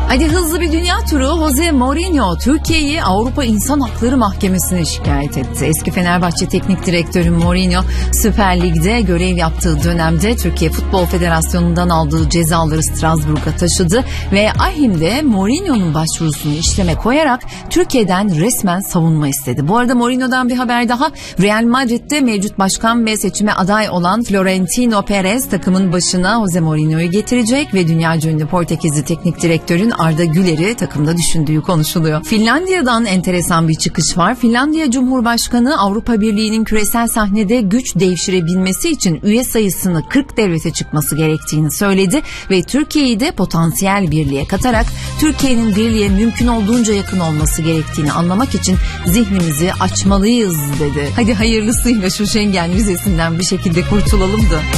Hadi hızlı bir dünya turu. Jose Mourinho Türkiye'yi Avrupa İnsan Hakları Mahkemesi'ne şikayet etti. Eski Fenerbahçe Teknik Direktörü Mourinho, Süper Lig'de görev yaptığı dönemde Türkiye Futbol Federasyonu'ndan aldığı cezaları Strasbourg'a taşıdı ve Ahim'de Mourinho'nun başvurusunu işleme koyarak Türkiye'den resmen savunma istedi. Bu arada Mourinho'dan bir haber daha. Real Madrid'de mevcut başkan ve seçime aday olan Florentino Perez takımın başına Jose Mourinho'yu getirecek ve dünyaca ünlü Portekizli teknik direktörün Arda Güler'i takımda düşündüğü konuşuluyor. Finlandiya'dan enteresan bir çıkış var. Finlandiya Cumhurbaşkanı Avrupa Birliği'nin küresel sahnede güç devşirebilmesi için üye sayısını 40 devlete çıkması gerektiğini söyledi ve Türkiye'yi de potansiyel birliğe katarak Türkiye'nin birliğe mümkün olduğunca yakın olması gerektiğini anlamak için zihnimizi açmalıyız dedi. Hadi hayırlısıyla şu Schengen vizesinden bir şekilde kurtulalım da.